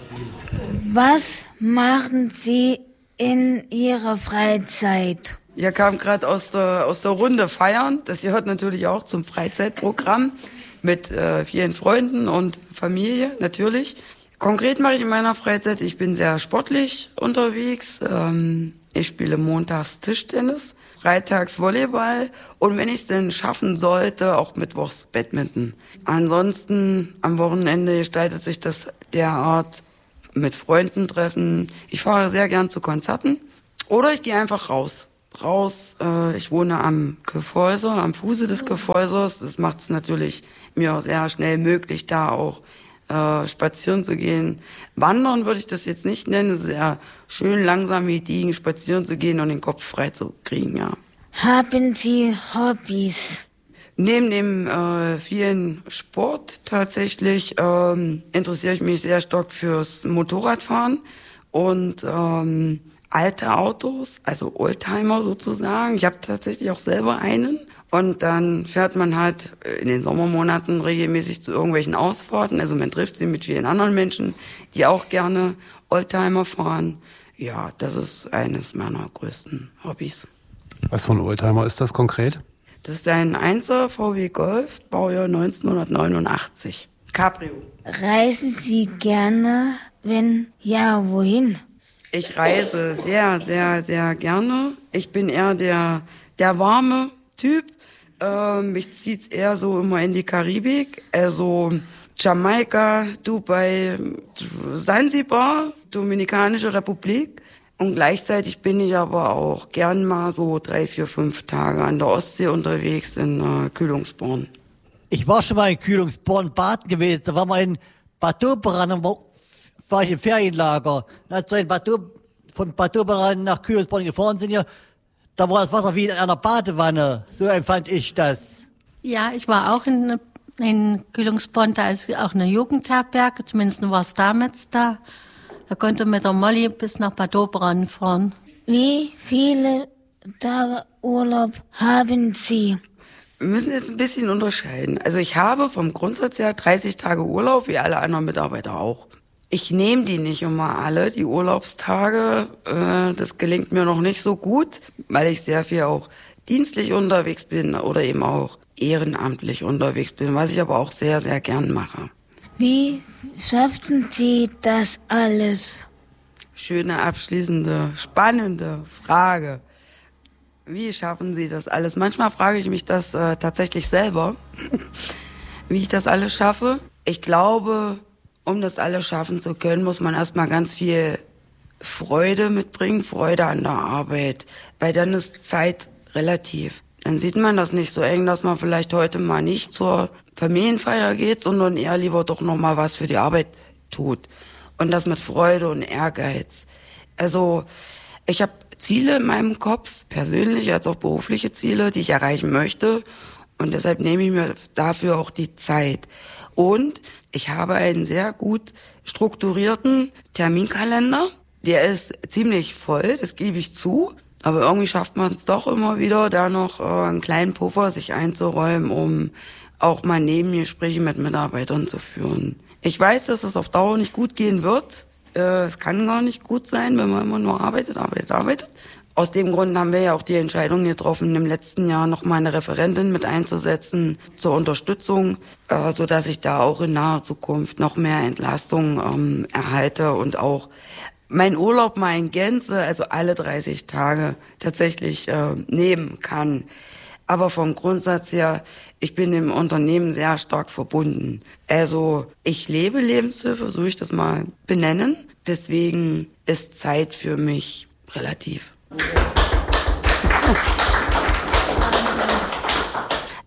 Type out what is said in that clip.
Was machen Sie in Ihrer Freizeit? Ihr kam gerade aus der Runde feiern. Das gehört natürlich auch zum Freizeitprogramm mit vielen Freunden und Familie natürlich. Konkret mache ich in meiner Freizeit, ich bin sehr sportlich unterwegs. Ich spiele montags Tischtennis, freitags Volleyball und wenn ich es denn schaffen sollte, auch mittwochs Badminton. Ansonsten am Wochenende gestaltet sich das derart mit Freunden treffen. Ich fahre sehr gern zu Konzerten oder ich gehe einfach raus. Ich wohne am Kyffhäuser, am Fuße des Kyffhäusers. Das macht es natürlich mir auch sehr schnell möglich, da auch spazieren zu gehen. Wandern würde ich das jetzt nicht nennen. Es ist eher schön langsam gediegen spazieren zu gehen und den Kopf frei zu kriegen, ja. Haben Sie Hobbys? Neben dem vielen Sport tatsächlich interessiere ich mich sehr stark fürs Motorradfahren und alte Autos, also Oldtimer sozusagen. Ich habe tatsächlich auch selber einen. Und dann fährt man halt in den Sommermonaten regelmäßig zu irgendwelchen Ausfahrten. Also man trifft sich mit vielen anderen Menschen, die auch gerne Oldtimer fahren. Ja, das ist eines meiner größten Hobbys. Was für ein Oldtimer ist das konkret? Das ist ein 1er VW Golf, Baujahr 1989. Cabrio. Reisen Sie gerne? Wenn ja, wohin? Ich reise sehr, sehr, sehr gerne. Ich bin eher der warme Typ. Mich zieht's eher so immer in die Karibik, also Jamaika, Dubai, Sansibar, Dominikanische Republik. Und gleichzeitig bin ich aber auch gern mal so 3, 4, 5 Tage an der Ostsee unterwegs in Kühlungsborn. Ich war schon mal in Kühlungsborn baden gewesen. Da waren wir in Bad Doberan, war ich im Ferienlager. Als wir von Bad Doberan nach Kühlungsborn gefahren sind, ja, da war das Wasser wie in einer Badewanne. So empfand ich das. Ja, ich war auch in Kühlungsborn, da ist auch eine Jugendherberge, zumindest war es damals da. Da konnte man mit der Molly bis nach Bad Doberan fahren. Wie viele Tage Urlaub haben Sie? Wir müssen jetzt ein bisschen unterscheiden. Also ich habe vom Grundsatz her 30 Tage Urlaub, wie alle anderen Mitarbeiter auch. Ich nehme die nicht immer alle, die Urlaubstage. Das gelingt mir noch nicht so gut, weil ich sehr viel auch dienstlich unterwegs bin oder eben auch ehrenamtlich unterwegs bin, was ich aber auch sehr, sehr gern mache. Wie schafften Sie das alles? Schöne, abschließende, spannende Frage. Wie schaffen Sie das alles? Manchmal frage ich mich das tatsächlich selber, wie ich das alles schaffe. Ich glaube, um das alles schaffen zu können, muss man erstmal ganz viel Freude mitbringen, Freude an der Arbeit, weil dann ist Zeit relativ. Dann sieht man das nicht so eng, dass man vielleicht heute mal nicht zur Familienfeier geht, sondern eher lieber doch noch mal was für die Arbeit tut. Und das mit Freude und Ehrgeiz. Also ich habe Ziele in meinem Kopf, persönliche als auch berufliche Ziele, die ich erreichen möchte. Und deshalb nehme ich mir dafür auch die Zeit. Und ich habe einen sehr gut strukturierten Terminkalender. Der ist ziemlich voll, das gebe ich zu. Aber irgendwie schafft man es doch immer wieder, da noch einen kleinen Puffer sich einzuräumen, um auch mal Nebengespräche mit Mitarbeitern zu führen. Ich weiß, dass es auf Dauer nicht gut gehen wird. Es kann gar nicht gut sein, wenn man immer nur arbeitet. Aus dem Grund haben wir ja auch die Entscheidung getroffen, im letzten Jahr noch mal eine Referentin mit einzusetzen zur Unterstützung, sodass ich da auch in naher Zukunft noch mehr Entlastung erhalte und auch mein Urlaub mal in Gänze, also alle 30 Tage tatsächlich nehmen kann. Aber vom Grundsatz her, ich bin dem Unternehmen sehr stark verbunden. Also ich lebe Lebenshilfe, so will ich das mal benennen. Deswegen ist Zeit für mich relativ.